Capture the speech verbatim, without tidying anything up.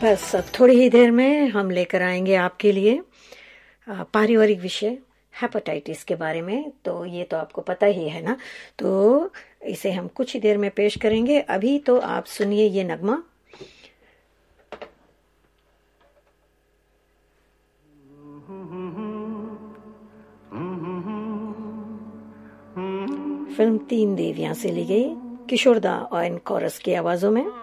बस अब थोड़ी ही देर में हम लेकर आएंगे आपके लिए अ, पारिवारिक विषय हेपेटाइटिस के बारे में। तो ये तो आपको पता ही है ना, तो इसे हम कुछ ही देर में पेश करेंगे। अभी तो आप सुनिए ये नगमा। फिल्म तीन देवियां से ली गई, किशोरदा और इन कोरस की आवाजों में।